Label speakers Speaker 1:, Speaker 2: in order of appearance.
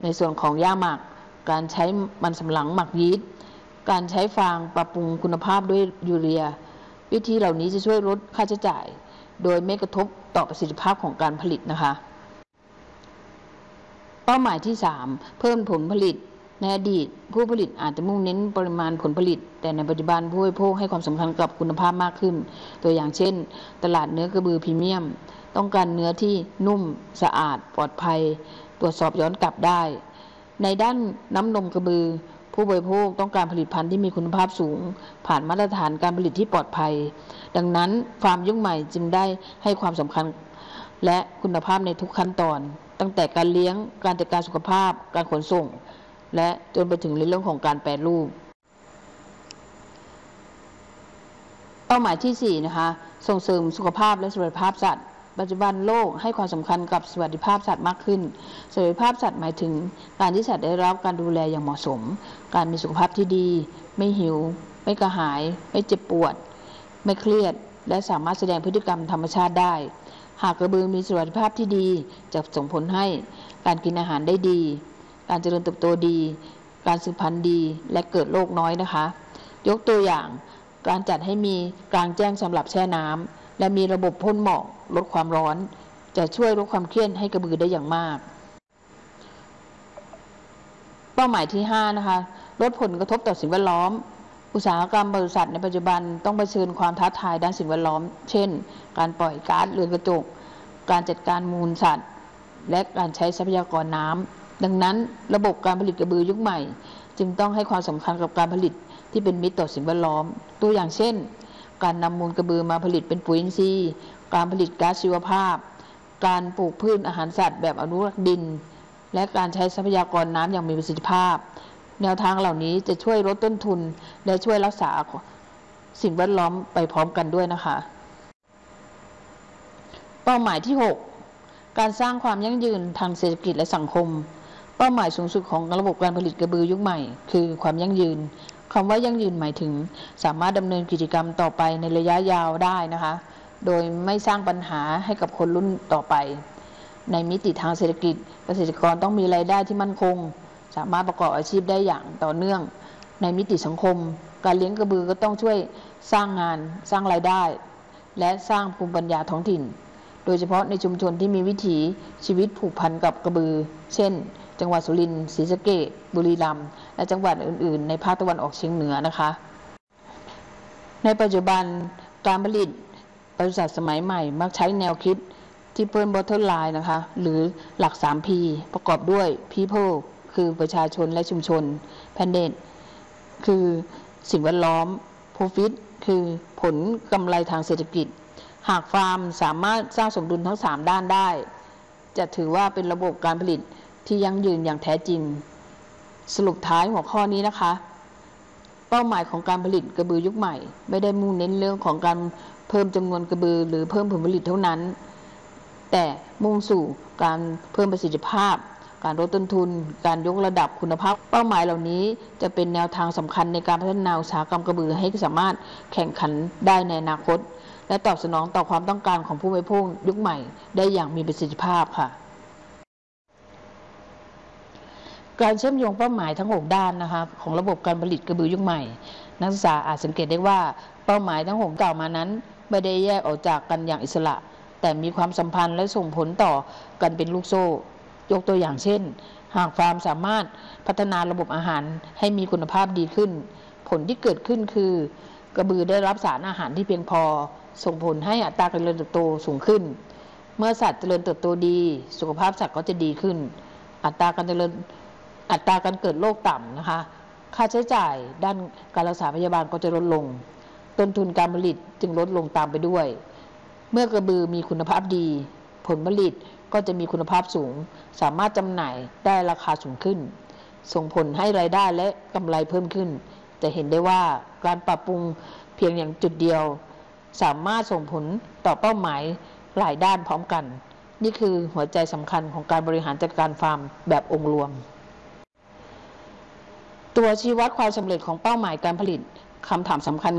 Speaker 1: ในส่วนของหญ้าหมักการใช้มันสำปะหลังหมักยีสต์การใช้ฟางปรับปรุงคุณภาพด้วยยูเรียวิธีเหล่านี้จะช่วยลดค่าใช้จ่ายโดยไม่กระทบต่อประสิทธิภาพของการผลิตนะคะเป้าหมายที่ 3 เพิ่มผลผลิตในอดีตผู้ผลิตอาจจะมุ่งเน้นปริมาณผลผลิตแต่ในปัจจุบันผู้บริโภคให้ความสำคัญกับคุณภาพมากขึ้นตัวอย่างเช่นตลาดเนื้อกระบือพรีเมียมต้องการเนื้อที่นุ่มสะอาดปลอดภัยตรวจสอบย้อนกลับได้ในด้านน้ำนมกระบือผู้บริโภคต้องการผลิตภัณฑ์ที่มีคุณภาพสูงผ่านมาตรฐานการผลิตที่ปลอดภัยดังนั้นฟาร์มยุคใหม่จึงได้ให้ความสำคัญและคุณภาพในทุกขั้นตอนตั้งแต่การเลี้ยงการจัดการสุขภาพการขนส่งและจนไปถึงในเรื่องของการแปรรูปเป้าหมายที่ 4 นะคะส่งเสริมสุขภาพและสวัสดิภาพสัตว์ปัจจุบันโลกให้ความสำคัญกับสวัสดิภาพสัตว์มากขึ้นสวัสดิภาพสัตว์หมายถึงการที่สัตว์ได้รับการดูแลอย่างเหมาะสมการมีสุขภาพที่ดีไม่หิวไม่กระหายไม่เจ็บปวดไม่เครียดและสามารถแสดงพฤติกรรมธรรมชาติได้หากกระบือมีสวัสดิภาพที่ดีจะส่งผลให้การกินอาหารได้ดีการเจริญเติบโตดีการสืบพันธุ์ดีและเกิดโรคน้อยนะคะยกตัวอย่างการจัดให้มีกลางแจ้งสำหรับแช่น้ำและมีระบบพ่นหมอกลดความร้อนจะช่วยลดความเครียดให้กระบือได้อย่างมากเป้าหมายที่ 5 นะคะลดผลกระทบต่อสิ่งแวดล้อมอุตสาหกรรมปศุสัตว์ในปัจจุบันต้องเผชิญความท้าทายด้านสิ่งแวดล้อมเช่นการปล่อยก๊าซเรือนกระจกการจัดการมูลสัตว์และการใช้ทรัพยากรน้ำดังนั้นระบบการผลิตกระบือยุคใหม่จึงต้องให้ความสำคัญกับการผลิตที่เป็นมิตรต่อสิ่งแวดล้อมตัวอย่างเช่นการนำมูลกระบือมาผลิตเป็นปุ๋ยอินทรีย์การผลิตก๊าซชีวภาพการปลูกพืชอาหารสัตว์แบบอนุรักษ์ดินและการใช้ทรัพยากรน้ำอย่างมีประสิทธิภาพแนวทางเหล่านี้จะช่วยลดต้นทุนและช่วยรักษาสิ่งแวดล้อมไปพร้อมกันด้วยนะคะเป้าหมายที่ 6 การสร้างความยั่งยืนทางเศรษฐกิจและสังคมเป้าหมายสูงสุดของระบบการผลิตกระบือยุคใหม่คือความยั่งยืนคำว่ายั่งยืนหมายถึงสามารถดำเนินกิจกรรมต่อไปในระยะยาวได้นะคะโดยไม่สร้างปัญหาให้กับคนรุ่นต่อไปในมิติทางเศรษฐกิจเกษตรกรต้องมีรายได้ที่มั่นคงสามารถประกอบอาชีพได้อย่างต่อเนื่องในมิติสังคมการเลี้ยงกระบือก็ต้องช่วยสร้างงานสร้างรายได้และสร้างภูมิปัญญาท้องถิ่นโดยเฉพาะในชุมชนที่มีวิถีชีวิตผูกพันกับกระบือเช่นจังหวัดสุรินทร์ศรีสะเกษบุรีรัมย์และจังหวัดอื่นๆในภาคตะวันออกเฉียงเหนือนะคะในปัจจุบันการผลิตปศุสัตว์สมัยใหม่มักใช้แนวคิดที่เพิ่ม bottom line นะคะหรือหลัก 3P ประกอบด้วย people คือประชาชนและชุมชน planet คือสิ่งแวดล้อม profit คือผลกำไรทางเศรษฐกิจหากฟาร์มสามารถสร้างสมดุลทั้ง3ด้านได้จะถือว่าเป็นระบบการผลิตที่ยั่งยืนอย่างแท้จริงสรุปท้ายหัวข้อนี้นะคะเป้าหมายของการผลิตกระบือยุคใหม่ไม่ได้มุ่งเน้นเรื่องของการเพิ่มจำนวนกระบือหรือเพิ่มผลผลิตเท่านั้นแต่มุ่งสู่การเพิ่มประสิทธิภาพการลดต้นทุนการยกระดับคุณภาพเป้าหมายเหล่านี้จะเป็นแนวทางสำคัญในการพัฒนาอุตสาหกรรมกระบือให้สามารถแข่งขันได้ในอนาคตและตอบสนองต่อความต้องการของผู้บริโภคยุคใหม่ได้อย่างมีประสิทธิภาพค่ะการเชื่อมโยงเป้าหมายทั้ง6ด้านนะคะของระบบการผลิตกระบือยุคใหม่นักศึกษาอาจสังเกตได้ว่าเป้าหมายทั้ง6กล่าวมานั้นไม่ได้แยกออกจากกันอย่างอิสระแต่มีความสัมพันธ์และส่งผลต่อกันเป็นลูกโซ่ยกตัวอย่างเช่นหากฟาร์มสามารถพัฒนาระบบอาหารให้มีคุณภาพดีขึ้นผลที่เกิดขึ้นคือกระบือได้รับสารอาหารที่เพียงพอส่งผลให้อัตราการเจริญเติบโตสูงขึ้นเมื่อสัตว์เจริญเติบโตดีสุขภาพสัตว์ก็จะดีขึ้นอัตราการเกิดโรคต่ำนะคะค่าใช้จ่ายด้านการรักษาพยาบาลก็จะลดลงต้นทุนการผลิตจึงลดลงตามไปด้วยเมื่อกระบือมีคุณภาพดีผลผลิตก็จะมีคุณภาพสูงสามารถจำหน่ายได้ราคาสูงขึ้นส่งผลให้รายได้และกำไรเพิ่มขึ้นจะเห็นได้ว่าการปรับปรุงเพียงอย่างจุดเดียวสามารถส่งผลต่อเป้าหมายหลายด้านพร้อมกันนี่คือหัวใจสำคัญของการบริหารจัดการฟาร์มแบบองค์รวมตัวชี้วัดความสำเร็จของเป้าหมายการผลิตคำถามสำคัญ